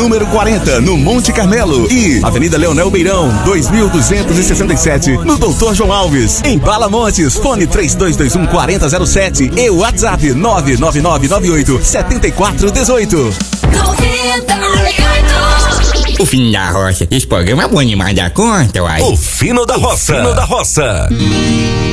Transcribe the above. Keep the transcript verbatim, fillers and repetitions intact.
número quarenta, no Monte Carmelo. E Avenida Leonel Beirão, dois mil duzentos e sessenta e sete, no Doutor João Alves. Em Bala Montes, fone três dois dois um, quatro zero zero sete e o WhatsApp nove nove nove nove oito sete quatro um oito. O Fino da Roça, esse programa é bom demais da conta, uai. O Fino da Roça. O Fino da Roça.